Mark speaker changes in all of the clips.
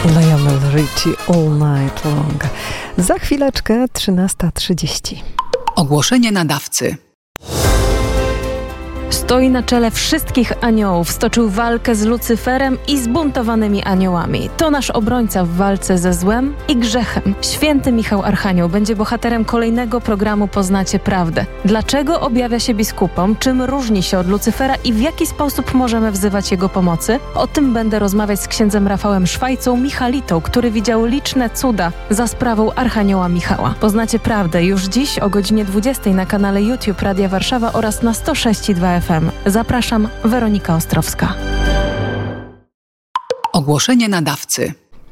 Speaker 1: Lionel Richie All Night Long. Za chwileczkę 13:30.
Speaker 2: Ogłoszenie nadawcy.
Speaker 3: Stoi na czele wszystkich aniołów, stoczył walkę z Lucyferem i zbuntowanymi aniołami. To nasz obrońca w walce ze złem i grzechem. Święty Michał Archanioł będzie bohaterem kolejnego programu Poznacie Prawdę. Dlaczego objawia się biskupom? Czym różni się od Lucyfera i w jaki sposób możemy wzywać jego pomocy? O tym będę rozmawiać z księdzem Rafałem Szwajcą Michalitą, który widział liczne cuda za sprawą Archanioła Michała. Poznacie Prawdę już dziś o godzinie 20 na kanale YouTube Radia Warszawa oraz na 106,2 FM. Zapraszam, Weronika Ostrowska.
Speaker 2: Ogłoszenie nadawcy.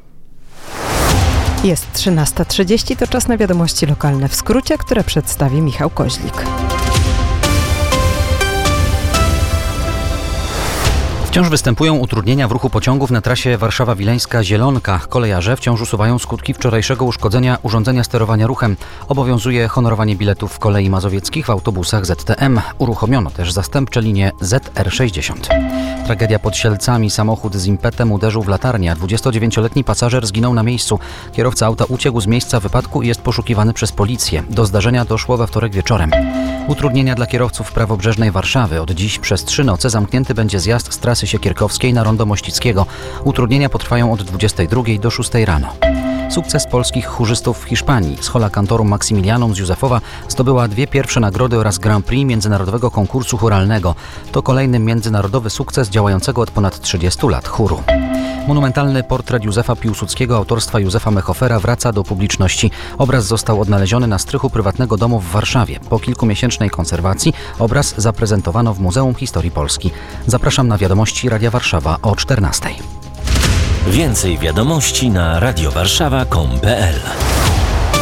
Speaker 1: Jest 13:30, to czas na wiadomości lokalne w skrócie, które przedstawi Michał Koźlik.
Speaker 4: Wciąż występują utrudnienia w ruchu pociągów na trasie Warszawa-Wileńska-Zielonka. Kolejarze wciąż usuwają skutki wczorajszego uszkodzenia urządzenia sterowania ruchem. Obowiązuje honorowanie biletów kolei mazowieckich w autobusach ZTM. Uruchomiono też zastępcze linie ZR60. Tragedia pod Sielcami. Samochód z impetem uderzył w latarnię, a 29-letni pasażer zginął na miejscu. Kierowca auta uciekł z miejsca wypadku i jest poszukiwany przez policję. Do zdarzenia doszło we wtorek wieczorem. Utrudnienia dla kierowców prawobrzeżnej Warszawy. Od dziś przez 3 noce zamknięty będzie zjazd z trasy Siekierkowskiej na rondo Mościckiego. Utrudnienia potrwają od 22 do 6 rano. Sukces polskich chórzystów w Hiszpanii. Schola Cantorum Maximilianum z Józefowa zdobyła 2 pierwsze nagrody oraz Grand Prix międzynarodowego konkursu chóralnego. To kolejny międzynarodowy sukces działającego od ponad 30 lat chóru. Monumentalny portret Józefa Piłsudskiego autorstwa Józefa Mechofera wraca do publiczności. Obraz został odnaleziony na strychu prywatnego domu w Warszawie. Po kilkumiesięcznej konserwacji obraz zaprezentowano w Muzeum Historii Polski. Zapraszam na wiadomości Radia Warszawa o 14:00.
Speaker 5: Więcej wiadomości na radiowarszawa.com.pl